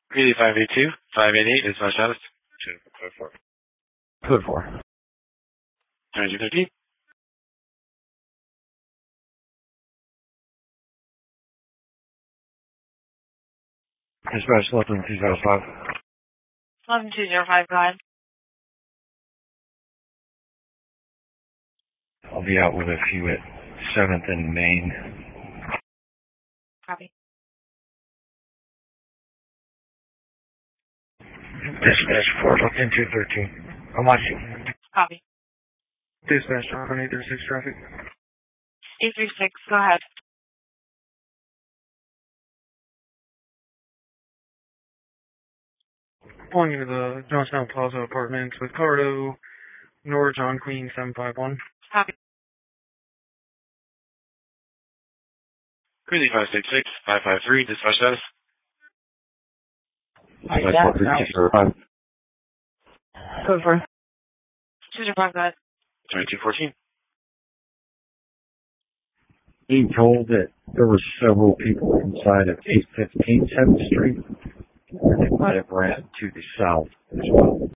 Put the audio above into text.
Greeley 582, 588 is my status. Code 4. Code 4. 2213. Dispatch 11205. 11205, go ahead. I'll be out with a few at 7th and Main. Copy. Dispatch 41213. I'm watching. Copy. Dispatch on 836 traffic. 836, go ahead. Pulling into the Johnstown Plaza Apartments with Cardo, Norwich on Queen 751. Copy. Greeley 566, 553, dispatch status. Dispatch 43205. Code 4. 205, go ahead. 2214. Being told that there were several people inside of 815 7th Street, and they might have ran to the south as well.